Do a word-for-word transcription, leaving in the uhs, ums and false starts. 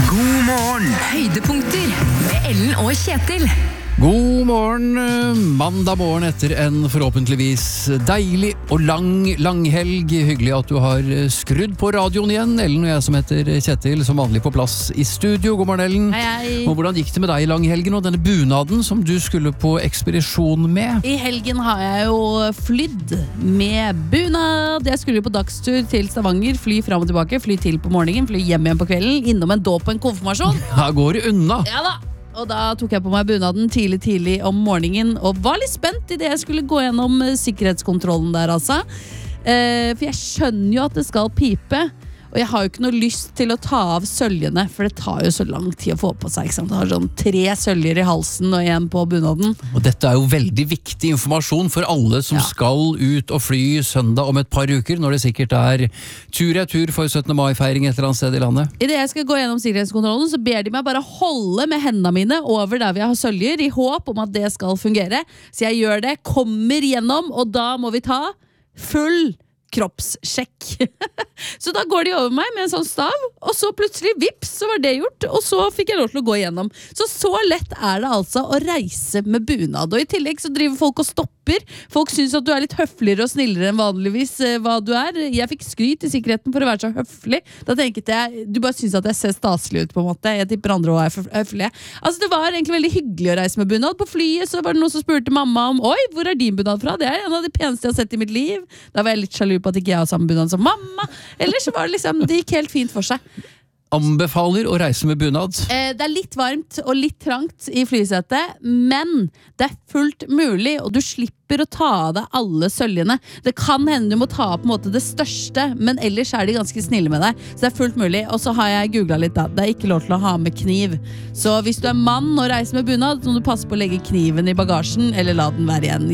God morgen! Høydepunkter med Ellen og Kjetil. God morgen, mandag morgen etter en forhåpentligvis deilig og lang, lang helg. Hyggelig at du har skrudd på radioen igjen. Ellen og jeg som heter Kjetil, som vanlig på plass i studio. God morgen, Ellen. Hei, hei. Og hvordan gikk det med deg i langhelgen og denne bunaden som du skulle på ekspedisjon med? I helgen har jeg jo flydd med bunad. Jeg skulle på dagstur til Stavanger, fly fram og tilbake, fly til på morgenen, fly hjem igjen på kvelden, innom en dåp og en konfirmasjon. Her går det unna. Ja da. Og da tok jeg på meg bunaden tidlig tidlig om morgenen og var litt spent i det jeg skulle gå gjennom sikkerhetskontrollen der, altså. Eh, for jeg skjønner jo at det skal pipe, og jeg har jo ikke noe lyst til å ta av søljene, for det tar jo så lang tid å få på seg, ikke sant? Det har sånn tre søljer i halsen og en på bunaden. Og dette er jo veldig viktig informasjon for alle som Ja. skal ut og fly søndag om et par uker, når det sikkert er tur-retur for syttende mai-feiring et eller annet sted i landet. I det jeg skal gå gjennom sikkerhetskontrollen, så ber de meg bare holde med hendene mine over der vi har søljer, i håp om at det skal fungere. Så jeg gjør det, kommer gjennom, og da må vi ta full kroppssjekk. Så da går de over meg med en sånn stav, og så plutselig, vips, så var det gjort, og så fikk jeg lov til å gå igjennom. Så så lett er det altså å reise med bunad, og i tillegg så driver folk og stopper. Folk synes at du er litt høfligere og snillere enn vanligvis eh, hva du er. Jeg fikk skryt i sikkerheten for å være så høflig. Da tenket jeg, du bare synes at jeg ser staselig ut på en måte. Jeg tipper andre også er høflige. Altså det var egentlig veldig hyggelig å reise med bunad. På flyet så var det noen som spurte mamma om, oi, hvor er din bunad fra? Det er en av de peneste jeg har sett i mitt liv. Da var jeg litt sjalu på at ikke jeg har samme bunad som mamma. Eller så var det liksom, det gikk helt fint for seg. Anbefaler å reise med bunad. Eh, det er litt varmt og litt trangt i flysetet, men det er fullt mulig, og du slipper å ta av deg alle søljene. Det kan hende du må ta av på en måte det største, men ellers er de ganske snille med deg. Så det er fullt mulig, og så har jeg googlet litt da. Det er ikke lov til å ha med kniv. Så hvis du er mann og reiser med bunad, så må du passe på å legge kniven i bagasjen, eller la den være igjen.